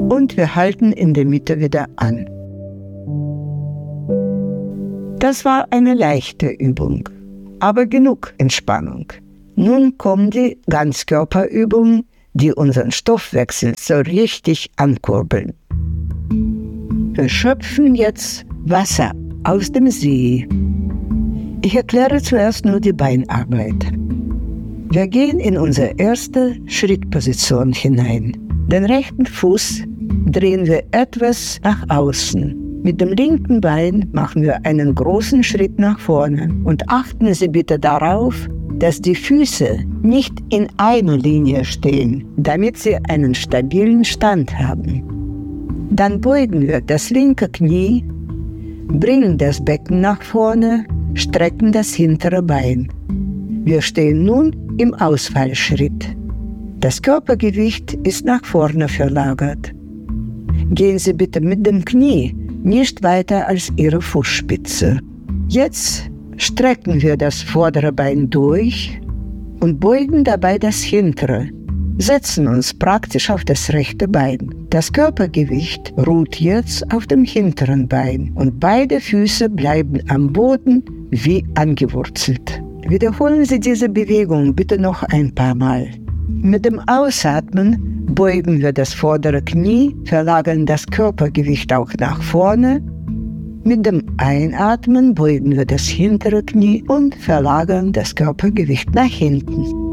und wir halten in der Mitte wieder an. Das war eine leichte Übung, aber genug Entspannung. Nun kommen die Ganzkörperübungen, die unseren Stoffwechsel so richtig ankurbeln. Wir schöpfen jetzt Wasser aus dem See. Ich erkläre zuerst nur die Beinarbeit. Wir gehen in unsere erste Schrittposition hinein. Den rechten Fuß drehen wir etwas nach außen. Mit dem linken Bein machen wir einen großen Schritt nach vorne. Und achten Sie bitte darauf, dass die Füße nicht in einer Linie stehen, damit sie einen stabilen Stand haben. Dann beugen wir das linke Knie, bringen das Becken nach vorne, strecken das hintere Bein. Wir stehen nun im Ausfallschritt. Das Körpergewicht ist nach vorne verlagert. Gehen Sie bitte mit dem Knie nicht weiter als Ihre Fußspitze. Jetzt strecken wir das vordere Bein durch und beugen dabei das hintere. Setzen uns praktisch auf das rechte Bein. Das Körpergewicht ruht jetzt auf dem hinteren Bein und beide Füße bleiben am Boden wie angewurzelt. Wiederholen Sie diese Bewegung bitte noch ein paar Mal. Mit dem Ausatmen beugen wir das vordere Knie, verlagern das Körpergewicht auch nach vorne. Mit dem Einatmen beugen wir das hintere Knie und verlagern das Körpergewicht nach hinten.